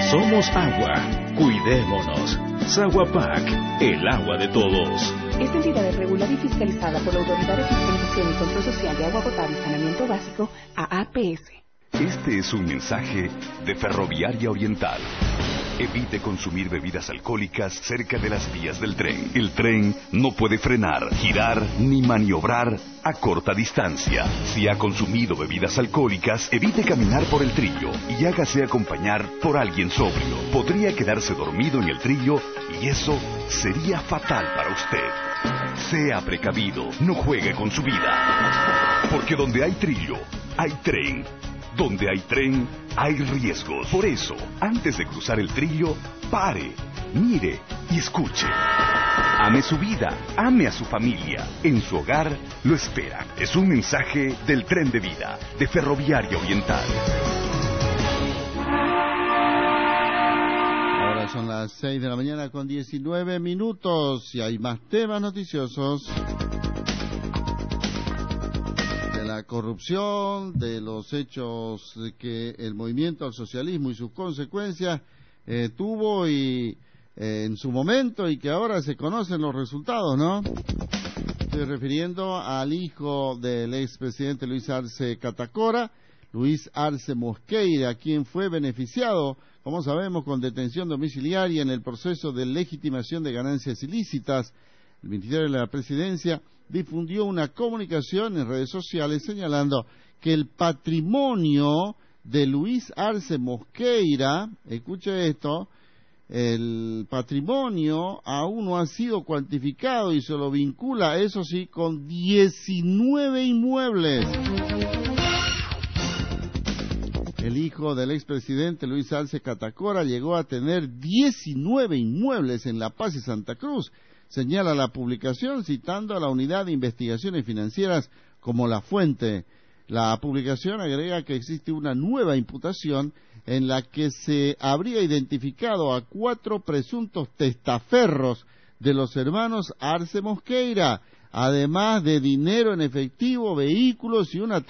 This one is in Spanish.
Somos agua. Cuidémonos. Saguapac, el agua de todos. Esta entidad es regulada y fiscalizada por la Autoridad de Fiscalización y Control Social de Agua Potable y Saneamiento Básico, AAPS. Este es un mensaje de Ferroviaria Oriental. Evite consumir bebidas alcohólicas cerca de las vías del tren. El tren no puede frenar, girar ni maniobrar a corta distancia. Si ha consumido bebidas alcohólicas, evite caminar por el trillo y hágase acompañar por alguien sobrio. Podría quedarse dormido en el trillo y eso sería fatal para usted. Sea precavido, no juegue con su vida. Porque donde hay trillo, hay tren. Donde hay tren, hay riesgos. Por eso, antes de cruzar el trillo, pare, mire y escuche. Ame su vida, ame a su familia. En su hogar lo espera. Es un mensaje del Tren de Vida, de Ferroviaria Oriental. Ahora son las 6 de la mañana con 19 minutos y hay más temas noticiosos. La corrupción, de los hechos que el movimiento al socialismo y sus consecuencias tuvo y en su momento y que ahora se conocen los resultados, ¿no? Estoy refiriendo al hijo del expresidente Luis Arce Catacora, Luis Arce Mosqueira, quien fue beneficiado, como sabemos, con detención domiciliaria en el proceso de legitimación de ganancias ilícitas. El Ministerio de la Presidencia difundió una comunicación en redes sociales señalando que el patrimonio de Luis Arce Mosqueira, escuche esto, el patrimonio aún no ha sido cuantificado y se lo vincula, eso sí, con 19 inmuebles. El hijo del expresidente Luis Arce Catacora llegó a tener 19 inmuebles en La Paz y Santa Cruz, señala la publicación citando a la Unidad de Investigaciones Financieras como la fuente. La publicación agrega que existe una nueva imputación en la que se habría identificado a 4 presuntos testaferros de los hermanos Arce Mosqueira, además de dinero en efectivo, vehículos y una